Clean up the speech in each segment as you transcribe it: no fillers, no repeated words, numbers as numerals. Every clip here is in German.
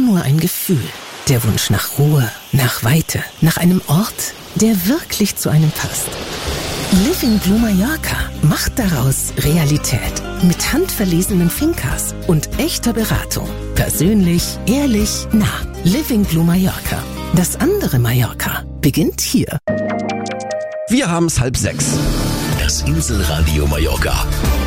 nur ein Gefühl. Der Wunsch nach Ruhe, nach Weite, nach einem Ort, der wirklich zu einem passt. Living Blue Mallorca macht daraus Realität. Mit handverlesenen Fincas und echter Beratung. Persönlich, ehrlich, nah. Living Blue Mallorca. Das andere Mallorca beginnt hier. Wir haben es 5:30. Das Inselradio Mallorca.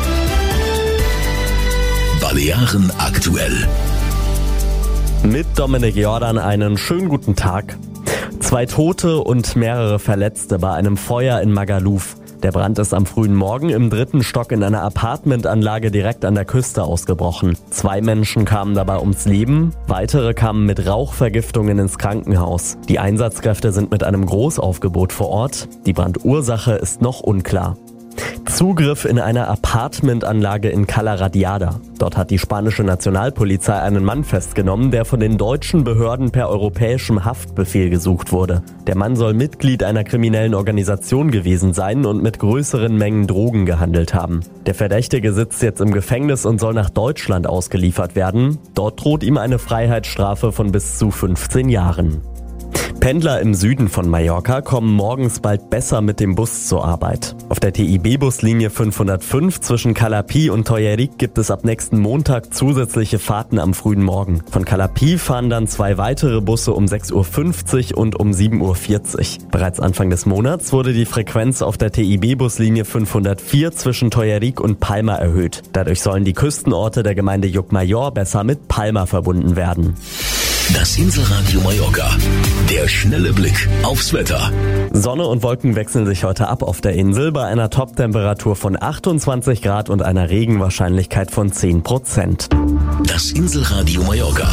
Balearen aktuell. Mit Dominik Jordan einen schönen guten Tag. 2 Tote und mehrere Verletzte bei einem Feuer in Magaluf. Der Brand ist am frühen Morgen im 3. Stock in einer Apartmentanlage direkt an der Küste ausgebrochen. 2 Menschen kamen dabei ums Leben, weitere kamen mit Rauchvergiftungen ins Krankenhaus. Die Einsatzkräfte sind mit einem Großaufgebot vor Ort. Die Brandursache ist noch unklar. Zugriff in eine Apartmentanlage in Cala Radiada. Dort hat die spanische Nationalpolizei einen Mann festgenommen, der von den deutschen Behörden per europäischem Haftbefehl gesucht wurde. Der Mann soll Mitglied einer kriminellen Organisation gewesen sein und mit größeren Mengen Drogen gehandelt haben. Der Verdächtige sitzt jetzt im Gefängnis und soll nach Deutschland ausgeliefert werden. Dort droht ihm eine Freiheitsstrafe von bis zu 15 Jahren. Pendler im Süden von Mallorca kommen morgens bald besser mit dem Bus zur Arbeit. Auf der TIB-Buslinie 505 zwischen Calapí und Teuerric gibt es ab nächsten Montag zusätzliche Fahrten am frühen Morgen. Von Calapí fahren dann 2 weitere Busse um 6.50 Uhr und um 7.40 Uhr. Bereits Anfang des Monats wurde die Frequenz auf der TIB-Buslinie 504 zwischen Teuerric und Palma erhöht. Dadurch sollen die Küstenorte der Gemeinde Llucmajor besser mit Palma verbunden werden. Das Inselradio Mallorca. Der schnelle Blick aufs Wetter. Sonne und Wolken wechseln sich heute ab auf der Insel bei einer Toptemperatur von 28 Grad und einer Regenwahrscheinlichkeit von 10%. Das Inselradio Mallorca.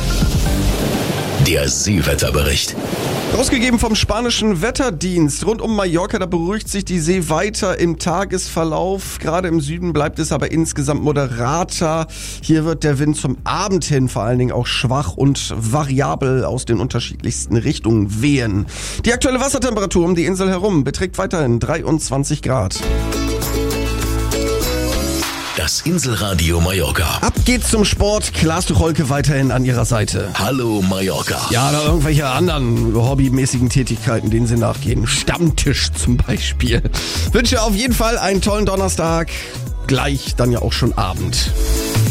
Der Seewetterbericht. Ausgegeben vom spanischen Wetterdienst. Rund um Mallorca, da beruhigt sich die See weiter im Tagesverlauf. Gerade im Süden bleibt es aber insgesamt moderater. Hier wird der Wind zum Abend hin vor allen Dingen auch schwach und variabel aus den unterschiedlichsten Richtungen wehen. Die aktuelle Wassertemperatur um die Insel herum beträgt weiterhin 23 Grad. Das Inselradio Mallorca. Ab geht's zum Sport. Klaas Tucholke weiterhin an ihrer Seite. Hallo Mallorca. Ja, oder irgendwelche anderen hobbymäßigen Tätigkeiten, denen sie nachgehen. Stammtisch zum Beispiel. Wünsche auf jeden Fall einen tollen Donnerstag. Gleich dann ja auch schon Abend.